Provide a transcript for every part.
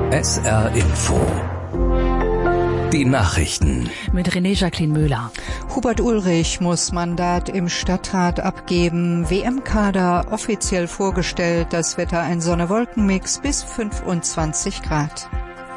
SR Info. Die Nachrichten. Mit René-Jacqueline Möhler. Hubert Ulrich muss Mandat im Stadtrat abgeben. WM-Kader offiziell vorgestellt. Das Wetter ein Sonne-Wolken-Mix bis 25 Grad.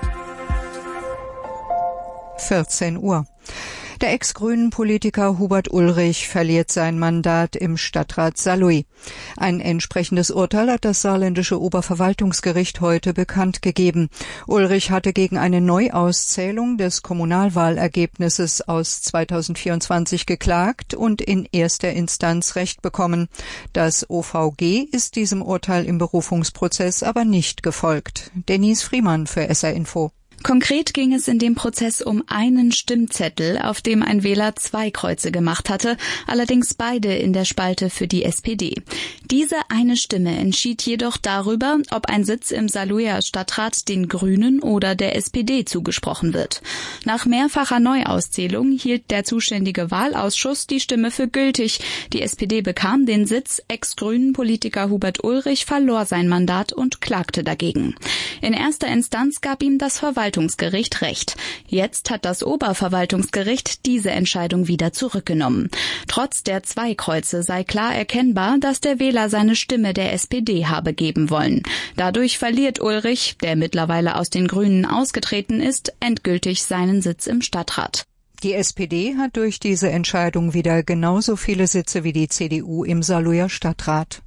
14 Uhr. Der Ex-Grünen-Politiker Hubert Ulrich verliert sein Mandat im Stadtrat Saarlouis. Ein entsprechendes Urteil hat das saarländische Oberverwaltungsgericht heute bekannt gegeben. Ulrich hatte gegen eine Neuauszählung des Kommunalwahlergebnisses aus 2024 geklagt und in erster Instanz Recht bekommen. Das OVG ist diesem Urteil im Berufungsprozess aber nicht gefolgt. Denise Friemann für SR Info. Konkret ging es in dem Prozess um einen Stimmzettel, auf dem ein Wähler 2 Kreuze gemacht hatte, allerdings beide in der Spalte für die SPD. Diese eine Stimme entschied jedoch darüber, ob ein Sitz im Saarlouier Stadtrat den Grünen oder der SPD zugesprochen wird. Nach mehrfacher Neuauszählung hielt der zuständige Wahlausschuss die Stimme für gültig. Die SPD bekam den Sitz, Ex-Grünen-Politiker Hubert Ulrich verlor sein Mandat und klagte dagegen. In erster Instanz gab ihm das Verwaltungsgericht Recht. Jetzt hat das Oberverwaltungsgericht diese Entscheidung wieder zurückgenommen. Trotz der 2 Kreuze sei klar erkennbar, dass der Wähler seine Stimme der SPD habe geben wollen. Dadurch verliert Ulrich, der mittlerweile aus den Grünen ausgetreten ist, endgültig seinen Sitz im Stadtrat. Die SPD hat durch diese Entscheidung wieder genauso viele Sitze wie die CDU im Saarlouier Stadtrat.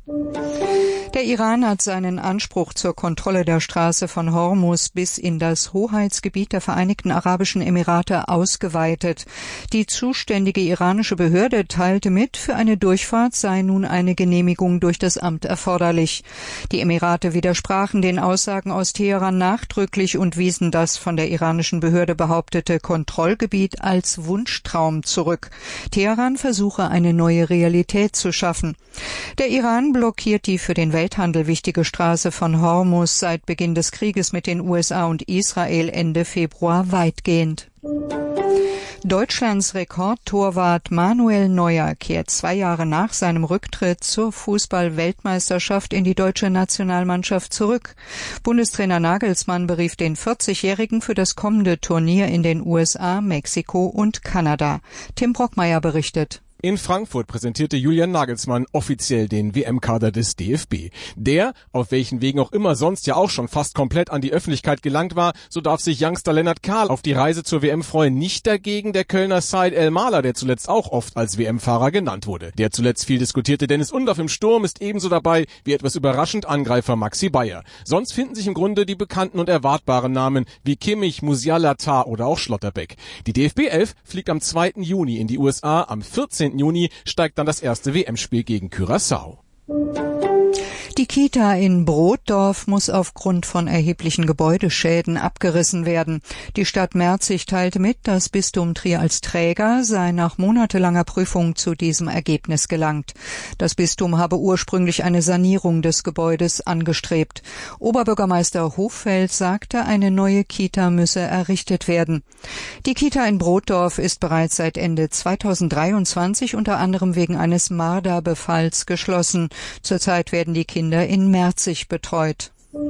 Der Iran hat seinen Anspruch zur Kontrolle der Straße von Hormuz bis in das Hoheitsgebiet der Vereinigten Arabischen Emirate ausgeweitet. Die zuständige iranische Behörde teilte mit, für eine Durchfahrt sei nun eine Genehmigung durch das Amt erforderlich. Die Emirate widersprachen den Aussagen aus Teheran nachdrücklich und wiesen das von der iranischen Behörde behauptete Kontrollgebiet als Wunschtraum zurück. Teheran versuche, eine neue Realität zu schaffen. Der Iran blockiert die für den Welthandel wichtige Straße von Hormuz seit Beginn des Krieges mit den USA und Israel Ende Februar weitgehend. Deutschlands Rekordtorwart Manuel Neuer kehrt 2 Jahre nach seinem Rücktritt zur Fußball-Weltmeisterschaft in die deutsche Nationalmannschaft zurück. Bundestrainer Nagelsmann berief den 40-Jährigen für das kommende Turnier in den USA, Mexiko und Kanada. Tim Brockmeier berichtet. In Frankfurt präsentierte Julian Nagelsmann offiziell den WM-Kader des DFB. Der, auf welchen Wegen auch immer sonst ja auch schon fast komplett an die Öffentlichkeit gelangt war, so darf sich Youngster Lennart Kahl auf die Reise zur WM freuen. Nicht dagegen der Kölner Said El-Mahler, der zuletzt auch oft als WM-Fahrer genannt wurde. Der zuletzt viel diskutierte Dennis Undorf im Sturm ist ebenso dabei wie etwas überraschend Angreifer Maxi Bayer. Sonst finden sich im Grunde die bekannten und erwartbaren Namen wie Kimmich, Musiala, Tah oder auch Schlotterbeck. Die DFB 11 fliegt am 2. Juni in die USA, am 14. Juni steigt dann das erste WM-Spiel gegen Curaçao. Die Kita in Brotdorf muss aufgrund von erheblichen Gebäudeschäden abgerissen werden. Die Stadt Merzig teilte mit, das Bistum Trier als Träger sei nach monatelanger Prüfung zu diesem Ergebnis gelangt. Das Bistum habe ursprünglich eine Sanierung des Gebäudes angestrebt. Oberbürgermeister Hoffeld sagte, eine neue Kita müsse errichtet werden. Die Kita in Brotdorf ist bereits seit Ende 2023 unter anderem wegen eines Marderbefalls geschlossen. Zurzeit werden die Kinder in Merzig betreut.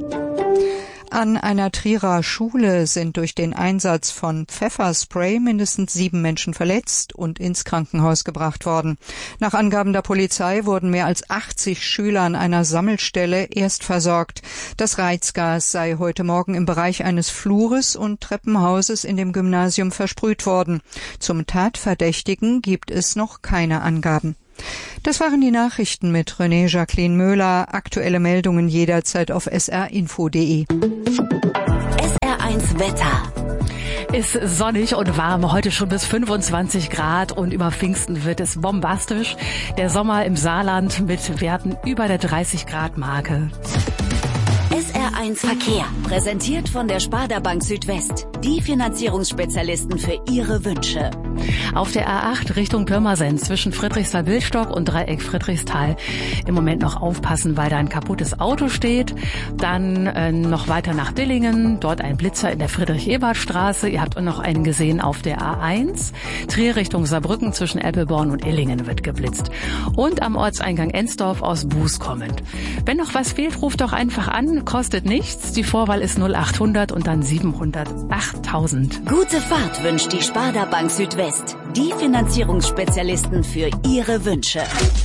An einer Trierer Schule sind durch den Einsatz von Pfefferspray mindestens 7 Menschen verletzt und ins Krankenhaus gebracht worden. Nach Angaben der Polizei wurden mehr als 80 Schüler an einer Sammelstelle erstversorgt. Das Reizgas sei heute Morgen im Bereich eines Flures und Treppenhauses in dem Gymnasium versprüht worden. Zum Tatverdächtigen gibt es noch keine Angaben. Das waren die Nachrichten mit René-Jacqueline Möhler. Aktuelle Meldungen jederzeit auf srinfo.de. SR1 Wetter. Ist sonnig und warm, heute schon bis 25 Grad und über Pfingsten wird es bombastisch. Der Sommer im Saarland mit Werten über der 30-Grad-Marke. SR1 Verkehr, präsentiert von der Sparda Bank Südwest. Die Finanzierungsspezialisten für Ihre Wünsche. Auf der A8 Richtung Pirmasens zwischen Friedrichsthal-Billstock und Dreieck Friedrichsthal im Moment noch aufpassen, weil da ein kaputtes Auto steht. Dann noch weiter nach Dillingen, dort ein Blitzer in der Friedrich-Ebert-Straße. Ihr habt auch noch einen gesehen auf der A1. Trier Richtung Saarbrücken zwischen Eppelborn und Illingen wird geblitzt. Und am Ortseingang Ensdorf aus Buß kommend. Wenn noch was fehlt, ruft doch einfach an. Kostet kostet nichts. Die Vorwahl ist 0800 und dann 700 8000. Gute Fahrt wünscht die Sparda Bank Südwest. Die Finanzierungsspezialisten für Ihre Wünsche.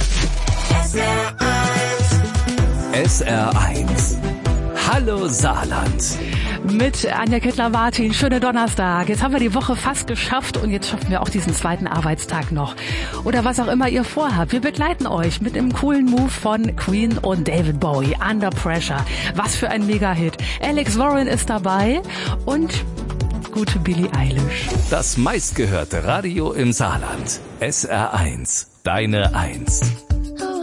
SR1. Hallo Saarland. Mit Anja Kettler-Martin. Schöner Donnerstag. Jetzt haben wir die Woche fast geschafft und jetzt schaffen wir auch diesen zweiten Arbeitstag noch. Oder was auch immer ihr vorhabt. Wir begleiten euch mit einem coolen Move von Queen und David Bowie. Under Pressure. Was für ein Mega-Hit. Alex Warren ist dabei und gute Billie Eilish. Das meistgehörte Radio im Saarland. SR1. Deine 1.